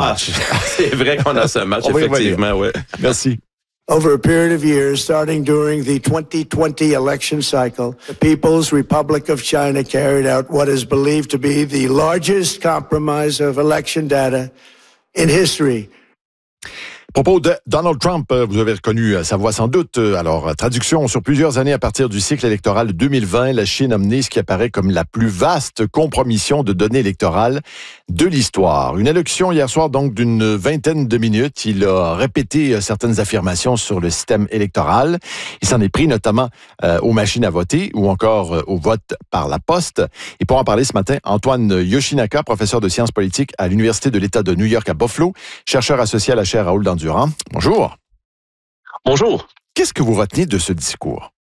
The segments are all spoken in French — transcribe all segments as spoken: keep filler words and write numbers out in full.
match. C'est vrai qu'on a ce match, effectivement, oui. Merci. Over a period of years, starting during the twenty twenty election cycle, the People's Republic of China carried out what is believed to be the largest compromise of election data in history. À propos de Donald Trump, vous avez reconnu sa voix sans doute. Alors, traduction, sur plusieurs années à partir du cycle électoral de deux mille vingt, la Chine a mené ce qui apparaît comme la plus vaste compromission de données électorales de l'histoire. Une élection hier soir, donc, d'une vingtaine de minutes. Il a répété certaines affirmations sur le système électoral. Il s'en est pris notamment euh, aux machines à voter ou encore euh, au vote par la poste. Et pour en parler ce matin, Antoine Yoshinaka, professeur de sciences politiques à l'Université de l'État de New York à Buffalo, chercheur associé à la chaire Raoul Dandurand. Bonjour. Bonjour. Qu'est-ce que vous retenez de ce discours?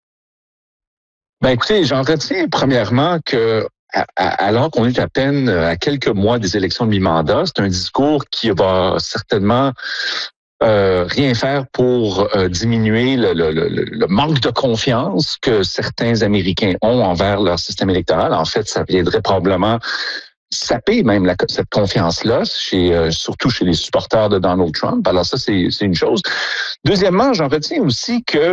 Ben écoutez, j'en retiens premièrement que à, à, alors qu'on est à peine à quelques mois des élections de mi-mandat, c'est un discours qui va certainement euh, rien faire pour euh, diminuer le, le, le, le manque de confiance que certains Américains ont envers leur système électoral. En fait, ça viendrait probablement saper même la, cette confiance-là, chez, euh, surtout chez les supporters de Donald Trump. Alors ça, c'est, c'est une chose. Deuxièmement, j'en retiens aussi que,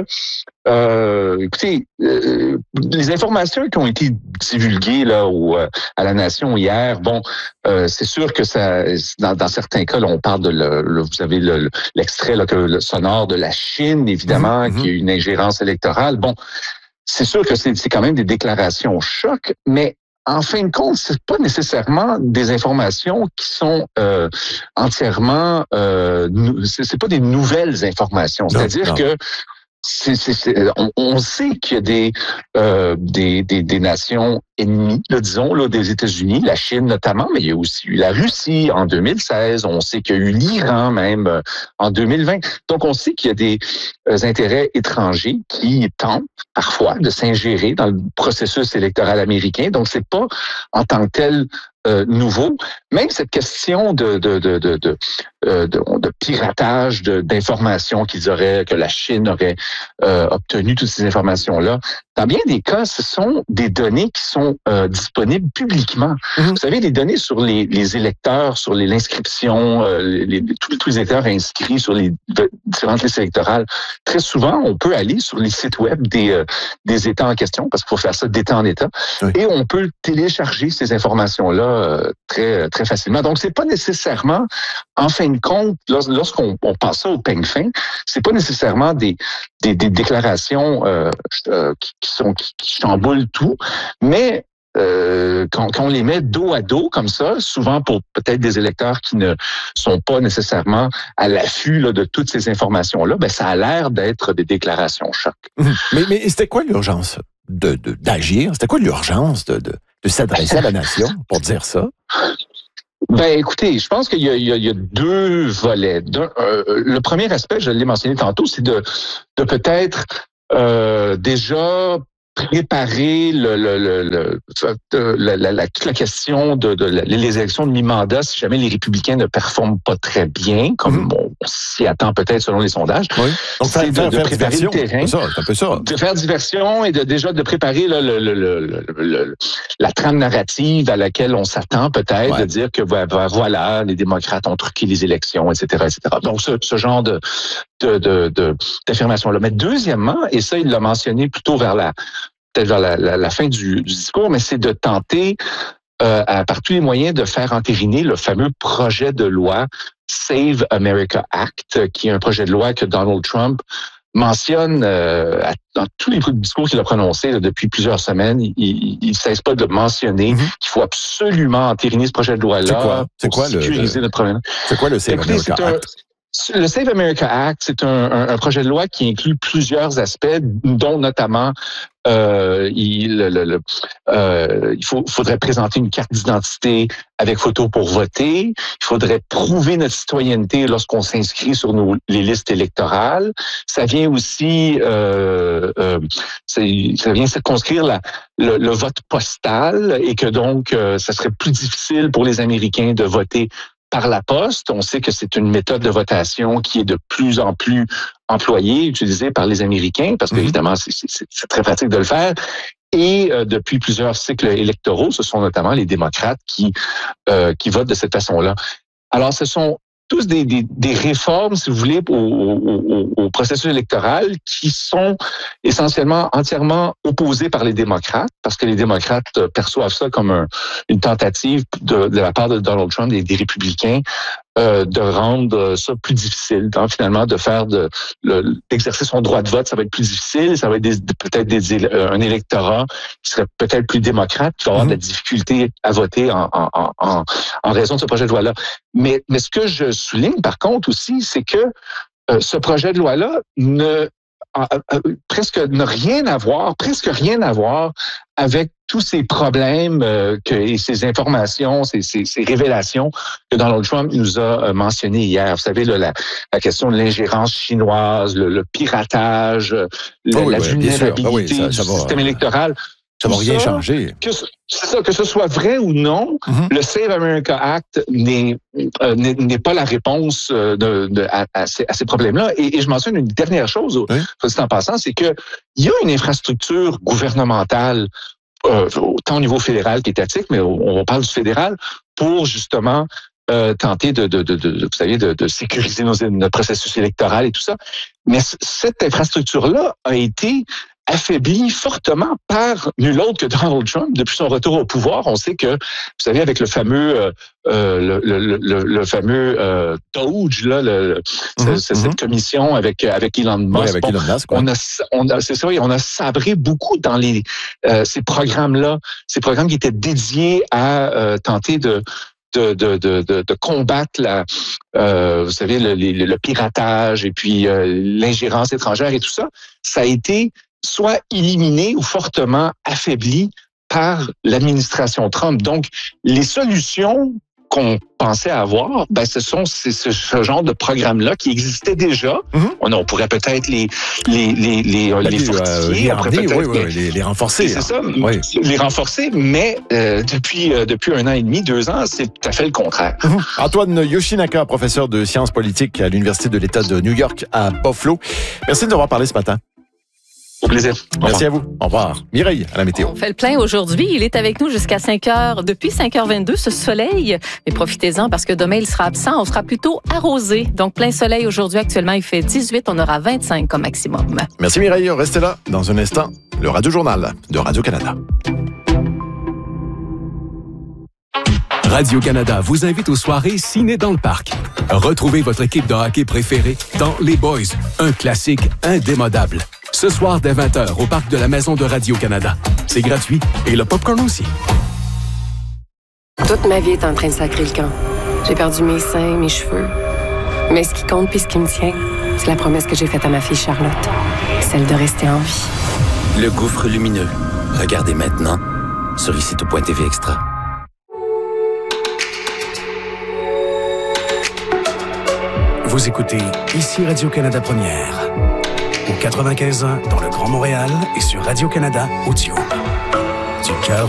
euh, écoutez, euh, les informations qui ont été divulguées là au, euh, à la Nation hier, bon, euh, c'est sûr que ça, dans, dans certains cas, là, on parle de, le, le, vous avez le, l'extrait là, que, le sonore de la Chine, évidemment, mmh, qui a une ingérence électorale. Bon, c'est sûr que c'est, c'est quand même des déclarations choc, mais en fin de compte, c'est pas nécessairement des informations qui sont euh, entièrement, euh, c'est, c'est pas des nouvelles informations. C'est-à-dire non, non. que c'est, c'est, c'est, on, on sait qu'il y a des, euh, des, des, des nations ennemies, là, disons, là, des États-Unis, la Chine notamment, mais il y a aussi eu la Russie en deux mille seize. On sait qu'il y a eu l'Iran même euh, en deux mille vingt. Donc, on sait qu'il y a des euh, intérêts étrangers qui tentent parfois de s'ingérer dans le processus électoral américain. Donc, c'est pas en tant que tel euh, nouveau. Même cette question de de de de de, euh, de, de piratage de, d'informations qu'ils auraient, que la Chine aurait euh, obtenu toutes ces informations-là. Dans bien des cas, ce sont des données qui sont euh, disponibles publiquement. Mm-hmm. Vous savez, les données sur les, les électeurs, sur les, l'inscription, euh, les, les, tous, tous les électeurs inscrits sur les de, différentes listes électorales. Très souvent, on peut aller sur les sites web des euh, des États en question, parce qu'il faut faire ça d'État en État, oui. Et on peut télécharger ces informations-là euh, très très facilement. Donc, c'est pas nécessairement, en fin de compte, lorsqu'on on passe ça au peigne fin, c'est pas nécessairement des des, des déclarations euh, euh, qui, qui sont qui, qui chamboulent tout, mais Euh, quand, quand on les met dos à dos comme ça, souvent pour peut-être des électeurs qui ne sont pas nécessairement à l'affût là, de toutes ces informations-là, ben ça a l'air d'être des déclarations choc. Mais, mais c'était quoi l'urgence de, de, d'agir? C'était quoi l'urgence de, de, de s'adresser à la nation pour dire ça? Ben, écoutez, je pense qu'il y a, il y a, il y a deux volets. D'un, euh, le premier aspect, je l'ai mentionné tantôt, c'est de, de peut-être euh, déjà préparer le, le, le, le, la, la, la, toute la question de, de la, les élections de mi-mandat si jamais les républicains ne performent pas très bien, comme mm-hmm. on s'y attend peut-être selon les sondages. Oui. Donc, c'est faire, de, faire, de faire préparer diversion. le terrain. C'est ça, c'est un peu ça. De faire diversion et de déjà de préparer là, le, le, le, le, le, la trame narrative à laquelle on s'attend peut-être, ouais. de dire que voilà, les démocrates ont truqué les élections, et cetera, et cetera. Donc, ce, ce genre de, de, de, de, d'affirmation-là. Mais deuxièmement, et ça, il l'a mentionné plutôt vers la peut-être vers la, la, la fin du, du discours, mais c'est de tenter, euh, à, par tous les moyens, de faire entériner le fameux projet de loi Save America Act, qui est un projet de loi que Donald Trump mentionne euh, à, dans tous les discours qu'il a prononcés là, depuis plusieurs semaines. Il ne cesse pas de mentionner mm-hmm. qu'il faut absolument entériner ce projet de loi-là c'est quoi? C'est pour quoi sécuriser le, notre problème. C'est quoi le Save Écoutez, America Act? Un, Le Save America Act, c'est un, un, un projet de loi qui inclut plusieurs aspects, dont notamment euh, il, le, le, euh, il faut, faudrait présenter une carte d'identité avec photo pour voter. Il faudrait prouver notre citoyenneté lorsqu'on s'inscrit sur nos, les listes électorales. Ça vient aussi, euh, euh, ça vient circonscrire la, le, le vote postal et que donc, euh, ça serait plus difficile pour les Américains de voter par la poste. On sait que c'est une méthode de votation qui est de plus en plus employée, utilisée par les Américains, parce qu'évidemment, c'est, c'est, c'est très pratique de le faire. Et euh, depuis plusieurs cycles électoraux, ce sont notamment les démocrates qui, euh, qui votent de cette façon-là. Alors, ce sont tous des, des, des réformes, si vous voulez, au, au, au processus électoral qui sont essentiellement entièrement opposées par les démocrates, parce que les démocrates perçoivent ça comme un, une tentative de, de la part de Donald Trump et des républicains euh, de rendre ça plus difficile, donc, finalement, de faire de le, d'exercer son droit de vote, ça va être plus difficile, ça va être des, peut-être des, un électorat qui serait peut-être plus démocrate, qui va avoir mmh. de la difficulté à voter en, en, en, en raison de ce projet de loi-là. Mais, mais ce que je souligne, par contre, aussi, c'est que euh, ce projet de loi-là ne euh, euh, presque n'a rien à voir, presque rien à voir avec tous ces problèmes euh, que, et ces informations, ces, ces, ces révélations que Donald Trump nous a euh, mentionnées hier. Vous savez, là, la, la question de l'ingérence chinoise, le, le piratage, le, oh oui, la oui, vulnérabilité oh oui, ça, ça du va, système électoral. Ça va rien changer. Que, c'est ça, que ce soit vrai ou non, mm-hmm. le Save America Act n'est, euh, n'est, n'est pas la réponse de, de, à, à, ces, à ces problèmes-là. Et, et je mentionne une dernière chose, oui. en passant, c'est que il y a une infrastructure gouvernementale, euh, tant au niveau fédéral qu'étatique, mais on, on parle du fédéral, pour justement euh, tenter de, de, de, de, vous savez, de, de sécuriser nos, notre processus électoral et tout ça. Mais c- cette infrastructure-là a été affaibli fortement par nul autre que Donald Trump depuis son retour au pouvoir. On sait que, vous savez, avec le fameux, euh, le, le, le, le fameux euh, Doge, là, le, mm-hmm. c'est, cette commission avec avec Elon Musk. Oui, avec bon, Elon Musk on a, on a, c'est ça, oui, on a sabré beaucoup dans les euh, ces programmes-là, ces programmes qui étaient dédiés à euh, tenter de De, de, de, de combattre la, euh, vous savez, le, le, le piratage et puis euh, l'ingérence étrangère et tout ça, ça a été soit éliminé ou fortement affaibli par l'administration Trump. Donc, les solutions qu'on pensait avoir, ben ce sont c'est ce, ce genre de programmes-là qui existaient déjà. Mm-hmm. On, on pourrait peut-être les les les les, ben, les fortifier, euh, les, peut-être, oui, oui, les, les renforcer. C'est hein. ça, oui. les renforcer, mais euh, depuis euh, depuis un an et demi, deux ans, c'est tout à fait le contraire. Mm-hmm. Antoine Yoshinaka, professeur de sciences politiques à l'Université de l'État de New York à Buffalo. Merci de nous avoir parlé ce matin. Au plaisir. Merci à vous. Au revoir. Mireille, à la météo. On fait le plein aujourd'hui. Il est avec nous jusqu'à cinq heures. Depuis cinq heures vingt-deux, ce soleil. Mais profitez-en parce que demain, il sera absent. On sera plutôt arrosé. Donc, plein soleil aujourd'hui. Actuellement, il fait dix-huit. On aura vingt-cinq comme maximum. Merci Mireille. Restez là. Dans un instant, le Radio-Journal de Radio-Canada. Radio-Canada vous invite aux soirées Ciné dans le parc. Retrouvez votre équipe de hockey préférée dans Les Boys, un classique indémodable. Ce soir dès vingt heures au parc de la Maison de Radio-Canada. C'est gratuit et le popcorn aussi. Toute ma vie est en train de sacrer le camp. J'ai perdu mes seins, mes cheveux. Mais ce qui compte puis ce qui me tient, c'est la promesse que j'ai faite à ma fille Charlotte. Celle de rester en vie. Le gouffre lumineux. Regardez maintenant sur ici tout point t v Extra. Vous écoutez ici Radio-Canada Première. Au quatre-vingt-quinze ans dans le Grand Montréal et sur Radio-Canada Audio. Du cœur